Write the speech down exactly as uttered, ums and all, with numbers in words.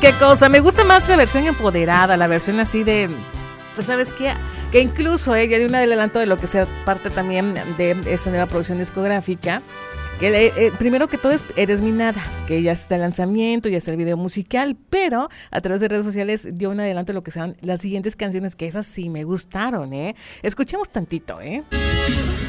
qué cosa, me gusta más la versión empoderada, la versión así de, pues sabes qué, que incluso ella dio un adelanto de lo que sea parte también de esta nueva producción discográfica. Que eh, primero que todo es Eres mi nada, que ya está el lanzamiento, ya está el video musical, pero a través de redes sociales dio un adelanto de lo que serán las siguientes canciones, que esas sí me gustaron, ¿eh? Escuchemos tantito, ¿eh?